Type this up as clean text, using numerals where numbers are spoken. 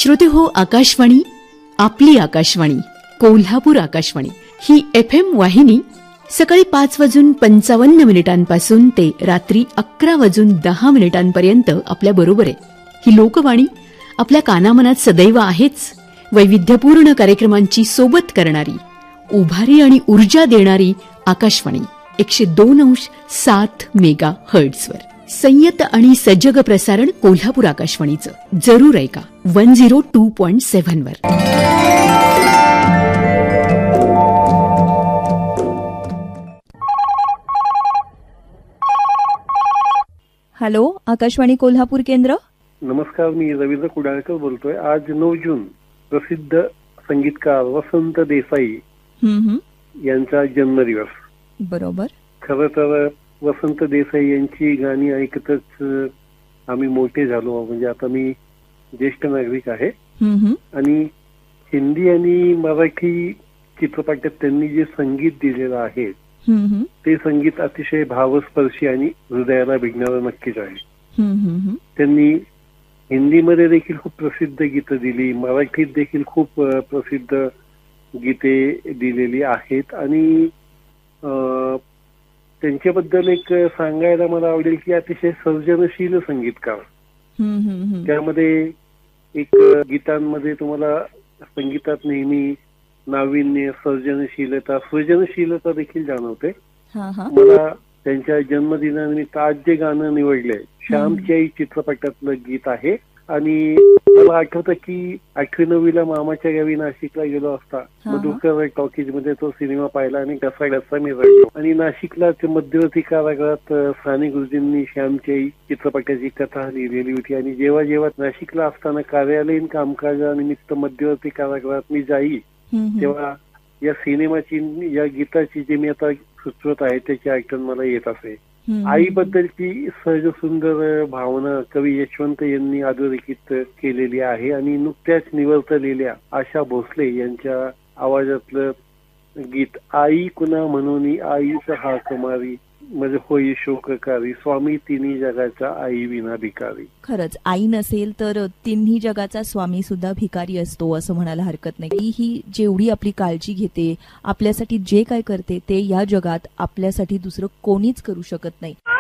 श्रोते हो, आकाशवाणी, आपली आकाशवाणी, कोल्हापूर आकाशवाणी ही FM वाहिनी सकाळी 5:55 ते रात्री 11:10 आपल्या बरोबर आहे. ही लोकवाणी आपल्या कानामनात सदैव आहेच. वैविध्यपूर्ण कार्यक्रमांची सोबत करणारी, उभारी आणि ऊर्जा देणारी आकाशवाणी 102.7 मेगाहर्ट्झवर. संयत आणि सजग प्रसारण कोल्हापूर आकाशवाणीचं. जरूर ऐका 102.7 वर. हॅलो, आकाशवाणी कोल्हापूर केंद्र. नमस्कार, मी रवींद्र कुडाळकर बोलतोय. आज 9 जून प्रसिद्ध संगीतकार वसंत देसाई यांचा जन्मदिवस. बरोबर. खरं तर वसंत देसाई यांची गाणी ऐकतच आम्ही मोठे झालो. म्हणजे आता मी ज्येष्ठ नागरिक आहे आणि हिंदी आणि मराठी चित्रपटात त्यांनी जे संगीत दिलेलं आहे ते संगीत अतिशय भावस्पर्शी आणि हृदयाला भिडणारं नक्कीच आहे. त्यांनी हिंदीमध्ये देखील खूप प्रसिद्ध गीतं दिली, मराठीत देखील खूप प्रसिद्ध गीते दिलेली आहेत. आणि त्यांच्याबद्दल एक सांगायला मला आवडेल की अतिशय सर्जनशील संगीतकार. त्यामध्ये एक गीतांमध्ये तुम्हाला संगीतात नेहमी नाविन्य, सृजनशीलता देखील जाणवते. मला त्यांच्या जन्मदिनानिमित्त आज जे गाणं निवडलंय श्यामची आई चित्रपटातलं गीत आहे. आणि मला आठवतं की 8वी 9वी ला मामाच्या गावी नाशिकला गेलो असता मधुकर टॉकीज मध्ये तो सिनेमा पाहिला आणि कसा मी रडलो. आणि नाशिकला मध्यवर्ती कारागृहात साने गुरुजींनी श्यामची आई चित्रपटाची कथा लिहिलेली होती. आणि जेव्हा जेव्हा नाशिकला असताना कार्यालयीन कामकाजानिमित्त मध्यवर्ती कारागृहात मी जाई तेव्हा या सिनेमाची, या गीताची जे मी आता सुचवत आहे त्याची आठवण मला येत असे. आईबद्दलची सहज सुंदर भावना कवी यशवंत यांनी अधोरेखित केलेली आहे. आणि नुकत्याच निवर्तलेल्या आशा भोसले यांच्या आवाजातलं गीत आई कुणा म्हणून आईच हा कुमारी म्हणजे होई शोककारी स्वामी तिन्ही जगाचा आई विना भिकारी. खरंच, आई नसेल तर तिन्ही जगाचा स्वामी सुद्धा भिकारी असतो असं म्हणायला हरकत नाही. ही जेवढी आपली काळजी घेते, आपल्यासाठी जे काय करते ते या जगात आपल्यासाठी दुसरं कोणीच करू शकत नाही.